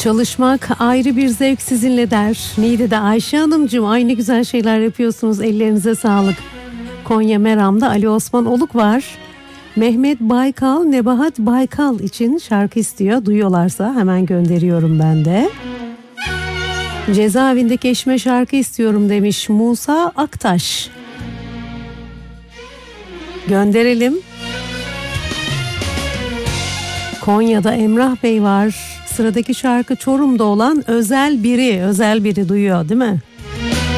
Çalışmak ayrı bir zevk sizinle der. Niğde'de Ayşe Hanımcığım, aynı güzel şeyler yapıyorsunuz, ellerinize sağlık. Konya Meram'da Ali Osman Oluk var. Mehmet Baykal, Nebahat Baykal için şarkı istiyor. Duyuyorlarsa hemen gönderiyorum ben de. Cezaevindeki eşime şarkı istiyorum demiş Musa Aktaş. Gönderelim. Konya'da Emrah Bey var. Sıradaki şarkı Çorum'da olan özel biri duyuyor değil mi?